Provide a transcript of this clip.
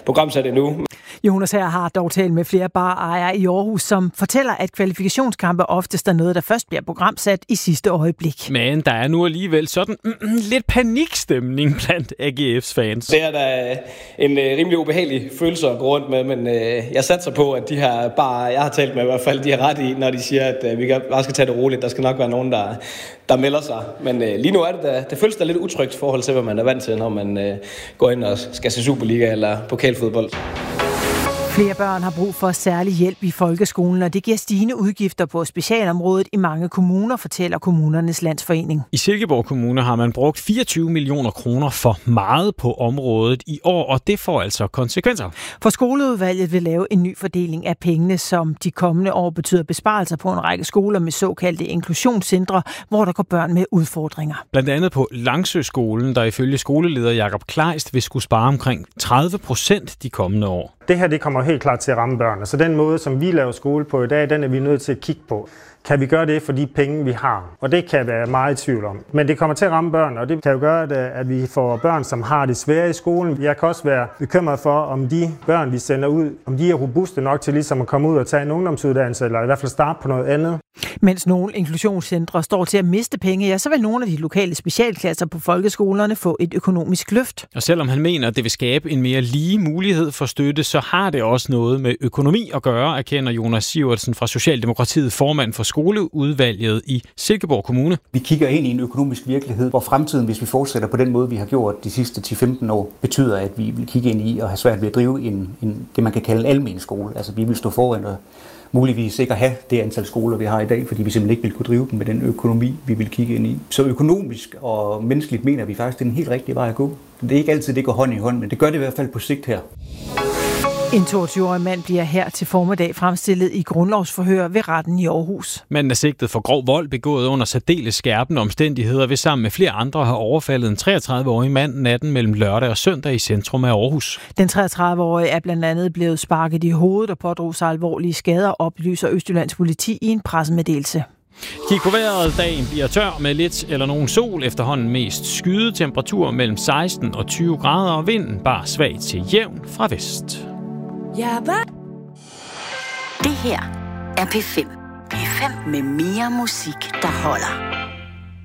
programsat endnu. Jonas her har dog talt med flere barejere i Aarhus, som fortæller, at kvalifikationskampe oftest er noget, der først bliver programsat i sidste øjeblik. Men der er nu alligevel sådan lidt panikstemning blandt AGF's fans. Det er da en rimelig ubehagelig følelse at gå rundt med, men jeg satser på, at de her barer, jeg har talt med i hvert fald, de har ret i, når de siger, at vi bare skal tage det roligt. Der skal nok være nogen, der melder sig. Men lige nu er det føles da lidt utrygt i forhold til, hvad man er vant til, når man går ind og skal se Superliga eller pokalfodbold. Flere børn har brug for særlig hjælp i folkeskolen, og det giver stigende udgifter på specialområdet i mange kommuner, fortæller Kommunernes Landsforening. I Silkeborg Kommune har man brugt 24 millioner kroner for meget på området i år, og det får altså konsekvenser. For skoleudvalget vil lave en ny fordeling af pengene, som de kommende år betyder besparelser på en række skoler med såkaldte inklusionscentre, hvor der går børn med udfordringer. Blandt andet på Langsøskolen, der ifølge skoleleder Jakob Kleist vil skulle spare omkring 30% de kommende år. Det her det kommer helt klart til at ramme børnene. Så den måde, som vi laver skole på i dag, den er vi nødt til at kigge på. Kan vi gøre det for de penge, vi har? Og det kan jeg være meget i tvivl om. Men det kommer til at ramme børn, og det kan jo gøre, at vi får børn, som har det svære i skolen. Jeg kan også være bekymret for, om de børn, vi sender ud, om de er robuste nok til ligesom at komme ud og tage en ungdomsuddannelse, eller i hvert fald starte på noget andet. Mens nogle inklusionscentre står til at miste penge, ja, så vil nogle af de lokale specialklasser på folkeskolerne få et økonomisk løft. Og selvom han mener, at det vil skabe en mere lige mulighed for støtte, så har det også noget med økonomi at gøre, erkender Jonas Sivertsen fra Socialdemokratiet, formand for skoleudvalget i Silkeborg Kommune. Vi kigger ind i en økonomisk virkelighed, hvor fremtiden, hvis vi fortsætter på den måde, vi har gjort de sidste 10-15 år, betyder, at vi vil kigge ind i og have svært ved at drive det, man kan kalde en almen skole. Altså vi vil stå foran og muligvis ikke have det antal skoler, vi har i dag, fordi vi simpelthen ikke vil kunne drive dem med den økonomi, vi vil kigge ind i. Så økonomisk og menneskeligt mener vi faktisk, det er den helt rigtige vej at gå. Det er ikke altid, det går hånd i hånd, men det gør det i hvert fald på sigt her. En 22-årig mand bliver her til formiddag fremstillet i grundlovsforhør ved retten i Aarhus. Manden er sigtet for grov vold begået under særdeles skærpende omstændigheder ved sammen med flere andre have overfaldet en 33-årig mand natten mellem lørdag og søndag i centrum af Aarhus. Den 33-årige er blandt andet blevet sparket i hovedet og pådrog sig alvorlige skader, oplyser Østjyllands politi i en pressemeddelelse. Kig på vejret. Dagen bliver tør med lidt eller nogen sol. Efterhånden mest skyde. Temperatur mellem 16 og 20 grader og vinden bare svag til jævn fra vest. Det her er P5. P5 med mere musik, der holder.